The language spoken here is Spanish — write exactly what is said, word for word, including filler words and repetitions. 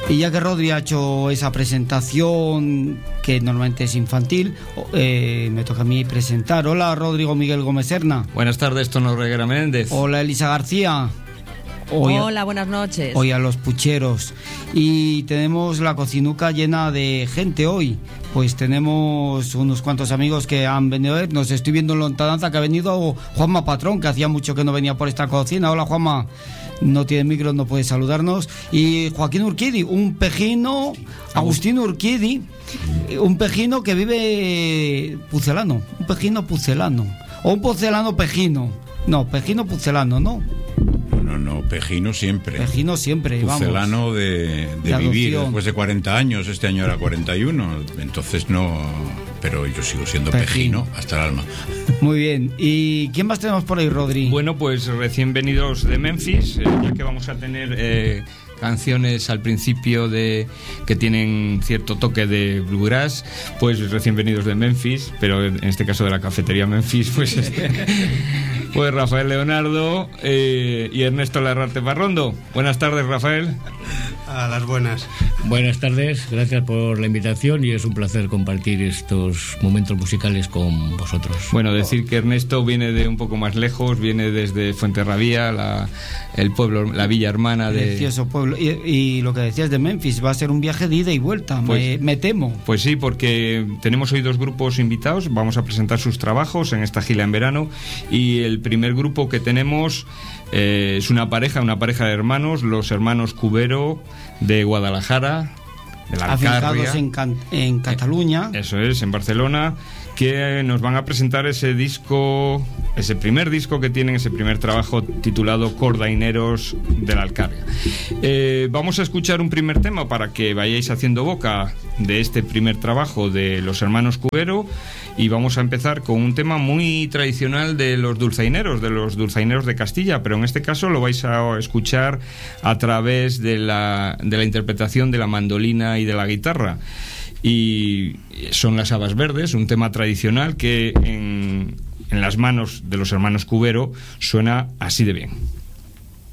Y ya que Rodri ha hecho esa presentación, que normalmente es infantil, eh, me toca a mí presentar. Hola, Rodrigo Miguel Gómez Serna. Buenas tardes, Tono Reguera Menéndez. Hola, Elisa García. Hoy Hola, a, buenas noches. Hoy a los pucheros. Y tenemos la cocinuca llena de gente hoy. Pues tenemos unos cuantos amigos que han venido a ver. Nos estoy viendo en lontananza que ha venido Juanma Patrón, que hacía mucho que no venía por esta cocina. Hola, Juanma. No tiene micro, no puede saludarnos. Y Joaquín Urquidi, un pejino, Agustín Urquidi, un pejino que vive pucelano, un pejino pucelano, o un pucelano pejino. No, pejino pucelano, ¿no? No, no, pejino siempre. Pejino siempre, pucelano vamos. de, de, de vivir después de cuarenta años, este año era cuarenta y uno, entonces no, pero yo sigo siendo pejino, pejino hasta el alma. Muy bien, ¿y quién más tenemos por ahí, Rodri? Bueno, pues recién venidos de Memphis, eh, ya que vamos a tener eh, canciones al principio de que tienen cierto toque de bluegrass, pues recién venidos de Memphis, pero en este caso de la cafetería Memphis, pues este, pues Rafael Leonardo eh, y Ernesto Larrarte Parrondo. Buenas tardes, Rafael. A las buenas. Buenas tardes, gracias por la invitación y es un placer compartir estos momentos musicales con vosotros. Bueno, decir que Ernesto viene de un poco más lejos, viene desde Fuenterrabía, la, el pueblo, la villa hermana de... Precioso pueblo. Y, y lo que decías de Memphis, va a ser un viaje de ida y vuelta, pues, me, me temo. Pues sí, porque tenemos hoy dos grupos invitados, vamos a presentar sus trabajos en esta gira en verano y el primer grupo que tenemos... Eh, es una pareja, una pareja de hermanos, los hermanos Cubero de Guadalajara, de la Alcarria, afincados en, Can- en Cataluña. Eh, eso es, en Barcelona, que nos van a presentar ese disco, ese primer disco que tienen, ese primer trabajo titulado Cordaineros de la Alcarria. Eh, vamos a escuchar un primer tema para que vayáis haciendo boca de este primer trabajo de los hermanos Cubero. Y vamos a empezar con un tema muy tradicional de los dulzaineros, de los dulzaineros de Castilla, pero en este caso lo vais a escuchar a través de la, de la interpretación de la mandolina y de la guitarra. Y son las habas verdes, un tema tradicional que en, en las manos de los hermanos Cubero suena así de bien.